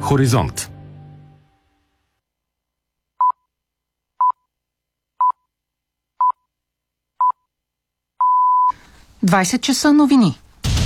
Хоризонт. Двадесет часа новини.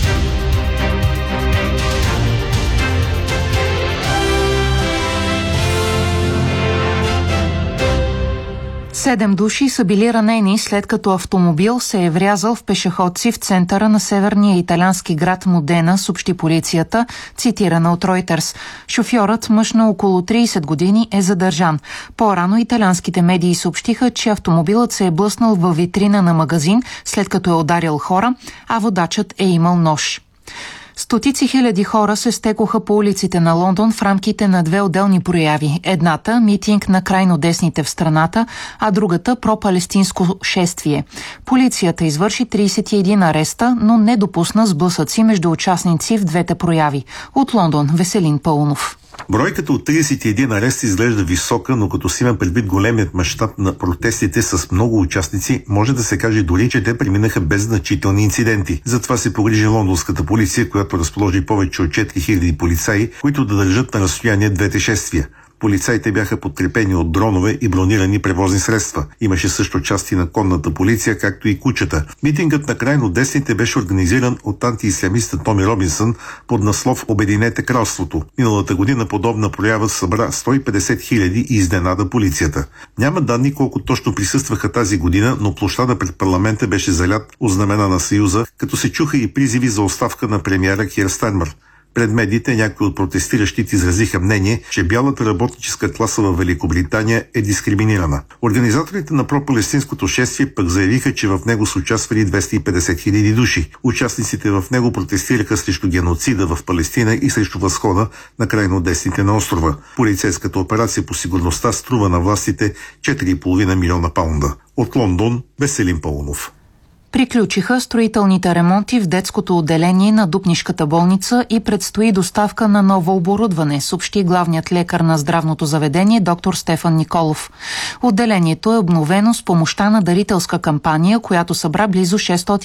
7 души са били ранени, след като автомобил се е врязал в пешеходци в центъра на северния италиански град Модена, съобщи полицията, цитирана от Reuters. Шофьорът, мъж на около 30 години, е задържан. По-рано италианските медии съобщиха, че автомобилът се е блъснал във витрина на магазин, след като е ударил хора, а водачът е имал нож. Стотици хиляди хора се стекоха по улиците на Лондон в рамките на две отделни прояви. Едната – митинг на крайно десните в страната, а другата – пропалестинско шествие. Полицията извърши 31 ареста, но не допусна сблъсъци между участници в двете прояви. От Лондон – Веселин Паунов. Бройката от 31 ареста изглежда висока, но като си има предвид големият мащаб на протестите с много участници, може да се каже дори, че те преминаха без значителни инциденти. Затова се погрижи лондонската полиция, която разположи повече от 4000 полицаи, които да държат на разстояние двете шествия. Полицаите бяха подкрепени от дронове и бронирани превозни средства. Имаше също части на конната полиция, както и кучета. Митингът на крайно десните беше организиран от антиислямиста Томи Робинсън под наслов "Обединете кралството". Миналата година подобна проява събра 150 000 и изненада полицията. Няма данни колко точно присъстваха тази година, но площада пред парламента беше залят от знамена на Съюза, като се чуха и призиви за оставка на премиера Кир Стармер. Пред медиите някои от протестиращите изразиха мнение, че бялата работническа класа в Великобритания е дискриминирана. Организаторите на пропалестинското шествие пък заявиха, че в него са участвали 250 000 души. Участниците в него протестираха срещу геноцида в Палестина и срещу възхода на крайно десните на острова. Полицейската операция по сигурността струва на властите 4,5 милиона паунда. От Лондон – Веселин Паунов. Приключиха строителните ремонти в детското отделение на Дупнишката болница и предстои доставка на ново оборудване, съобщи главният лекар на здравното заведение доктор Стефан Николов. Отделението е обновено с помощта на дарителска кампания, която събра близо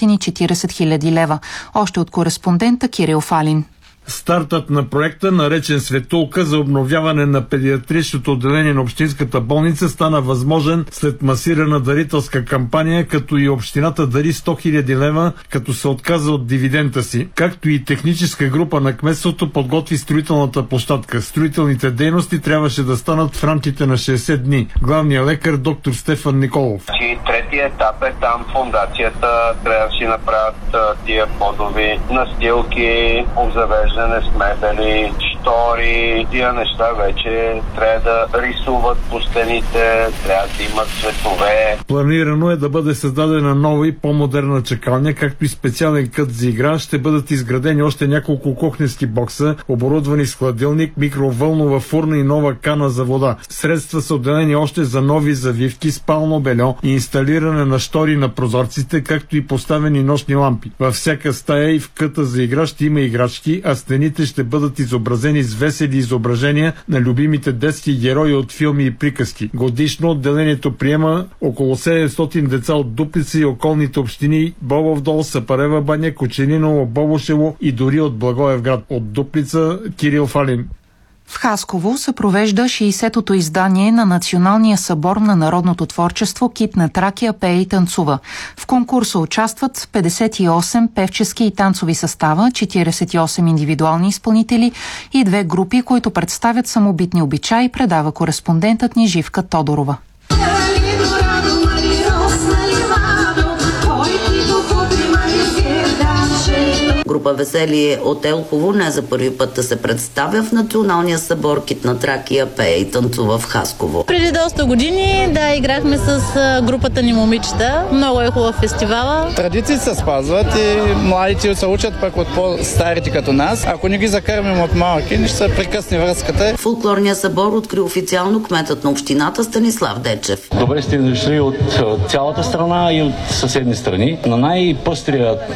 640 хиляди лева. Още от кореспондента Кирил Фалин. Стартът на проекта, наречен Светулка за обновяване на педиатричното отделение на общинската болница, стана възможен след масирана дарителска кампания, като и общината дари 100 000 лева, като се отказа от дивидента си. Както и техническа група на кметството подготви строителната площадка. Строителните дейности трябваше да станат в рамките на 60 дни. Главният лекар доктор Стефан Николов. Третия етап е там фондацията, трябва да си направят тия подови, настилки, обзавеждане с мебели, штори, тия неща вече трябва да рисуват по стените, трябва да имат цветове. Планирано е да бъде създадена нова и по-модерна чакалня, както и специален кът за игра. Ще бъдат изградени още няколко кухненски бокса, оборудвани с хладилник, микровълнова фурна и нова кана за вода. Средства са отделени още за нови завивки, спално бельо и инсталиране на штори на прозорците, както и поставени нощни лампи. Във всяка стая и в къта за игра ще има играчки, а стените ще бъдат изобразени с весели изображения на любимите детски герои от филми и приказки. Годишно отделението приема около 700 деца от Дупница и околните общини Бобов дол, Сапарева баня, Кочениново, Бобошево и дори от Благоевград. От Дупница Кирил Фалин. В Хасково се провежда 60-то издание на Националния събор на народното творчество "Кит на Тракия пее и танцува". В конкурса участват 58 певчески и танцови състава, 48 индивидуални изпълнители и две групи, които представят самобитни обичаи, предава кореспондентът ни Живка Тодорова. Група Веселие от Елхово не за първи път да се представя в Националния събор "Кит на Тракия пее и танцува" в Хасково. Преди доста години, играхме с групата ни момичета. Много е хубав фестивала. Традициите се спазват и младите се учат пък от по-старите като нас. Ако не ги закърмим от малки, ще се прекъсне връзката. Фолклорния събор откри официално кметът на общината Станислав Дечев. Добре сте дошли от цялата страна и от съседни страни. На най-пъстрия